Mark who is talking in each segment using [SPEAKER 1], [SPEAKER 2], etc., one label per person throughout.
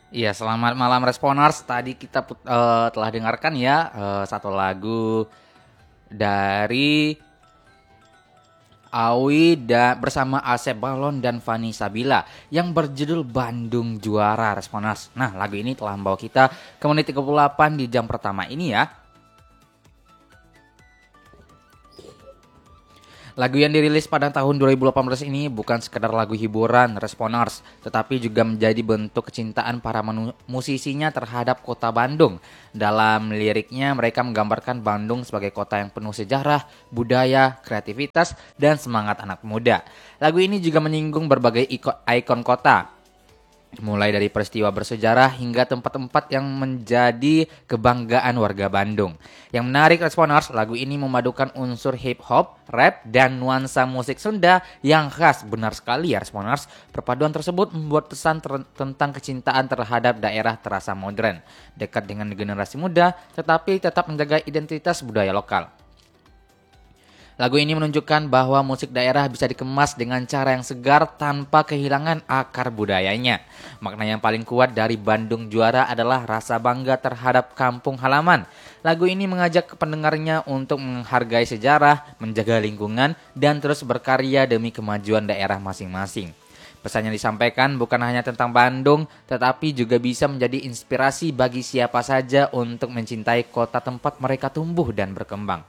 [SPEAKER 1] Iya, selamat malam Responers. Tadi kita telah dengarkan ya satu lagu dari Awi bersama Asep Balon dan Fani Sabila yang berjudul Bandung Juara Responers. Nah, lagu ini telah membawa kita ke menit 38 di jam pertama ini ya. Lagu yang dirilis pada tahun 2018 ini bukan sekedar lagu hiburan Responers, tetapi juga menjadi bentuk kecintaan para musisinya terhadap kota Bandung. Dalam liriknya mereka menggambarkan Bandung sebagai kota yang penuh sejarah, budaya, kreativitas, dan semangat anak muda. Lagu ini juga menyinggung berbagai ikon kota, mulai dari peristiwa bersejarah hingga tempat-tempat yang menjadi kebanggaan warga Bandung. Yang menarik Responers, lagu ini memadukan unsur hip hop, rap, dan nuansa musik Sunda yang khas. Benar sekali ya Responers, perpaduan tersebut membuat pesan tentang kecintaan terhadap daerah terasa modern, dekat dengan generasi muda, tetapi tetap menjaga identitas budaya lokal. Lagu ini menunjukkan bahwa musik daerah bisa dikemas dengan cara yang segar tanpa kehilangan akar budayanya. Makna yang paling kuat dari Bandung Juara adalah rasa bangga terhadap kampung halaman. Lagu ini mengajak pendengarnya untuk menghargai sejarah, menjaga lingkungan, dan terus berkarya demi kemajuan daerah masing-masing. Pesan yang disampaikan bukan hanya tentang Bandung, tetapi juga bisa menjadi inspirasi bagi siapa saja untuk mencintai kota tempat mereka tumbuh dan berkembang.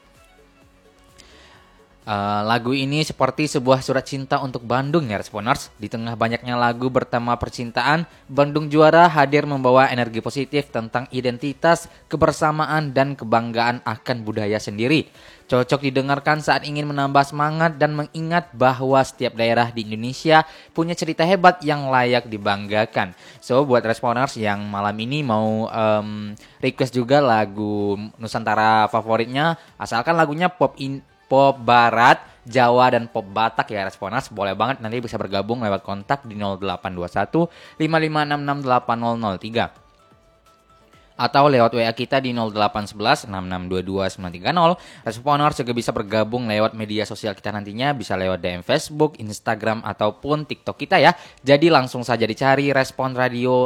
[SPEAKER 1] Lagu ini seperti sebuah surat cinta untuk Bandung ya Responers. Di tengah banyaknya lagu bertema percintaan, Bandung Juara hadir membawa energi positif tentang identitas, kebersamaan, dan kebanggaan akan budaya sendiri. Cocok didengarkan saat ingin menambah semangat dan mengingat bahwa setiap daerah di Indonesia punya cerita hebat yang layak dibanggakan. So buat Responers yang malam ini mau request juga lagu Nusantara favoritnya, asalkan lagunya pop barat, Jawa, dan pop Batak ya Responers, boleh banget nanti bisa bergabung lewat kontak di 0821 5566 8003 atau lewat WA kita di 0811 6622 930. Responers juga bisa bergabung lewat media sosial kita nantinya, bisa lewat DM Facebook, Instagram, ataupun TikTok kita ya. Jadi langsung saja dicari Respon Radio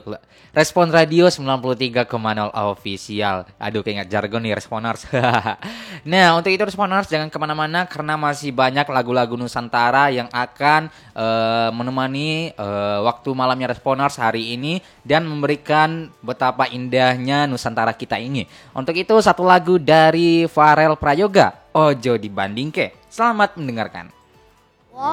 [SPEAKER 1] 93,0 official. Aduh, keinget jargon nih Responers. Nah, untuk itu Responers jangan kemana-mana karena masih banyak lagu-lagu Nusantara yang akan menemani waktu malamnya Responers hari ini dan memberikan betapa indahnya Nusantara kita ini. Untuk itu satu lagu dari Farel Prayoga, Ojo Dibandingke. Selamat mendengarkan.